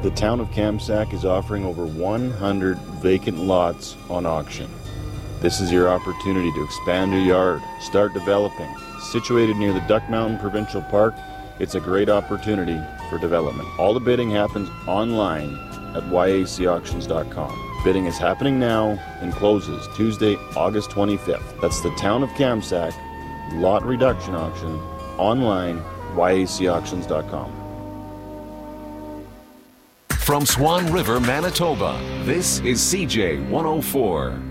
The town of Kamsack is offering over 100 vacant lots on auction. This is your opportunity to expand your yard, start developing. Situated near the Duck Mountain Provincial Park, it's a great opportunity for development. All the bidding happens online at yacauctions.com. Bidding is happening now and closes Tuesday, August 25th. That's the town of Kamsack lot reduction auction online, yacauctions.com. From Swan River, Manitoba, this is CJ 104.